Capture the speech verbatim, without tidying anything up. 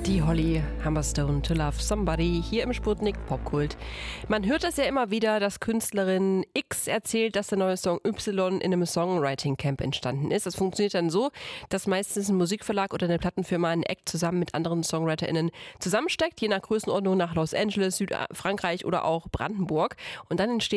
Die Holly Humberstone, To Love Somebody, hier im Sputnik Popkult. Man hört das ja immer wieder, dass Künstlerin X erzählt, dass der neue Song Y in einem Songwriting-Camp entstanden ist. Das funktioniert dann so, dass meistens ein Musikverlag oder eine Plattenfirma einen Act zusammen mit anderen SongwriterInnen zusammensteckt, je nach Größenordnung nach Los Angeles, Südfrankreich oder auch Brandenburg. Und dann entsteht